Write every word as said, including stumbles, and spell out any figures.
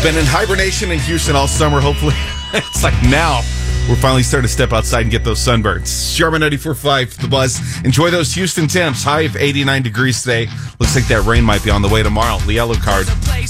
We've been in hibernation in Houston all summer. Hopefully, it's like now we're finally starting to step outside and get those sunburns. Sharma ninety-four point five, The Buzz. Enjoy those Houston temps. High of eighty-nine degrees today. Looks like that rain might be on the way tomorrow. The yellow card.